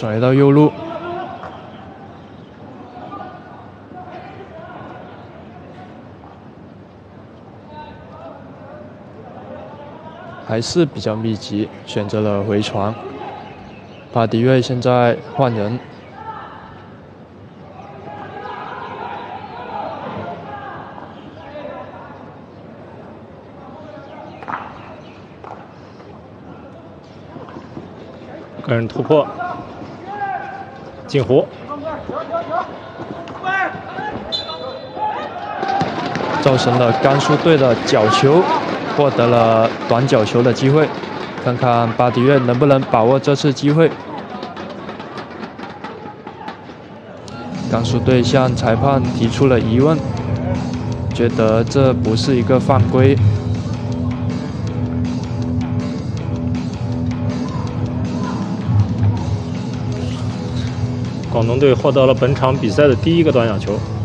转移到右路。 还是比较密集，选择了回传。巴迪瑞现在换人， 个人突破，进弧， 造成了甘肃队的角球。 获得了短角球的机会，看看巴迪瑞能不能把握这次机会。甘肃队向裁判提出了疑问，觉得这不是一个犯规。 广东队获得了本场比赛的第1个短角球。